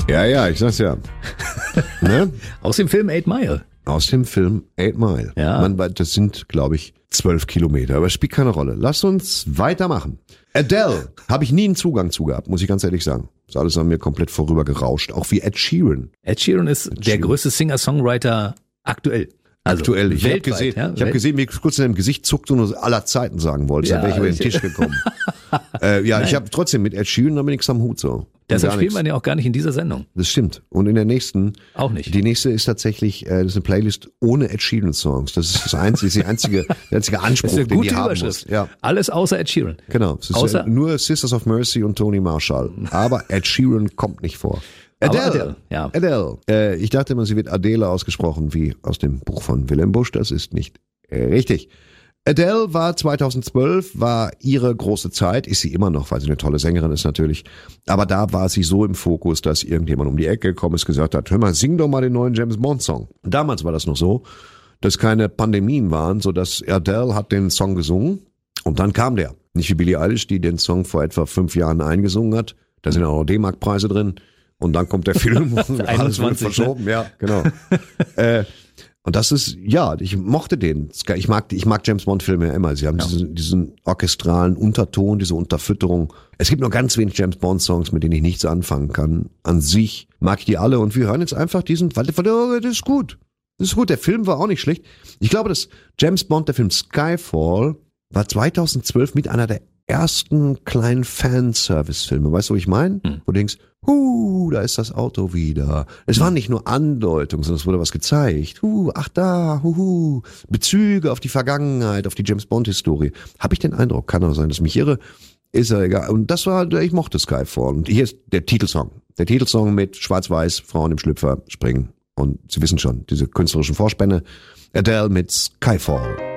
Ja, ich sag's ja. Ne? Aus dem Film 8 Mile. Aus dem Film 8 Mile. Ja. Das sind, glaube ich, 12 Kilometer, aber es spielt keine Rolle. Lass uns weitermachen. Adele habe ich nie einen Zugang zu gehabt, muss ich ganz ehrlich sagen. Ist alles an mir komplett vorübergerauscht. Auch wie Ed Sheeran. Ed Sheeran ist der größte Singer-Songwriter aktuell. Also Aktuell. Ich habe weltweit, gesehen, wie kurz in deinem Gesicht zuckt und du aller Zeiten sagen wolltest, Ja, dann wäre ich über den Tisch gekommen. Ich habe trotzdem mit Ed Sheeran aber nichts am Hut so. Deshalb Gar spielt nichts. man ja auch gar nicht in dieser Sendung. Das stimmt. Und in der nächsten, Auch nicht. die nächste ist tatsächlich, das ist eine Playlist ohne Ed Sheeran Songs. Das ist der einzige Anspruch, Das ist eine den gute die haben Überschrift. muss. Ja. Alles außer Ed Sheeran. Genau, es ist Außer- nur Sisters of Mercy und Tony Marshall. Aber Ed Sheeran kommt nicht vor. Aber Adele, ja. Adele. Ich dachte immer, sie wird Adele ausgesprochen, wie aus dem Buch von Willem Busch. Das ist nicht richtig. Adele war 2012, war ihre große Zeit, ist sie immer noch, weil sie eine tolle Sängerin ist natürlich. Aber da war sie so im Fokus, dass irgendjemand um die Ecke gekommen ist, gesagt hat, hör mal, sing doch mal den neuen James Bond Song. Damals war das noch so, dass keine Pandemien waren, so dass Adele hat den Song gesungen und dann kam der. Nicht wie Billie Eilish, die den Song vor etwa 5 Jahren eingesungen hat. Da sind auch noch D-Mark-Preise drin. Und dann kommt der Film und alles wird 21, verschoben. Ja, genau. Und das ist, ja, ich mochte den. Ich mag James Bond Filme ja immer. Sie haben diesen orchestralen Unterton, diese Unterfütterung. Es gibt nur ganz wenig James Bond Songs, mit denen ich nichts anfangen kann. An sich mag ich die alle und wir hören jetzt einfach diesen, weil das ist gut. Das ist gut. Der Film war auch nicht schlecht. Ich glaube, dass James Bond, der Film Skyfall, war 2012 mit einer der ersten kleinen Fanservice-Filme. Weißt du, was ich meine? Wo du denkst, da ist das Auto wieder. Es war nicht nur Andeutung, sondern es wurde was gezeigt. Ach da, Bezüge auf die Vergangenheit, auf die James-Bond-Historie. Habe ich den Eindruck, kann auch sein, dass mich irre, ist ja egal. Und das war, ich mochte Skyfall. Und hier ist der Titelsong. Der Titelsong mit Schwarz-Weiß, Frauen im Schlüpfer springen. Und Sie wissen schon, diese künstlerischen Vorspänne. Adele mit Skyfall.